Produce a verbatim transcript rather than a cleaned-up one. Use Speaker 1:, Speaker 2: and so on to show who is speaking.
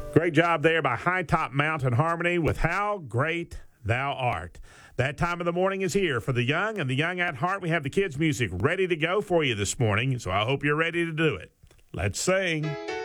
Speaker 1: Great job there by High Top Mountain Harmony with How Great Thou Art. That time of the morning is here for the young and the young at heart. We have the kids' music ready to go for you this morning, so I hope you're ready to do it. Let's sing.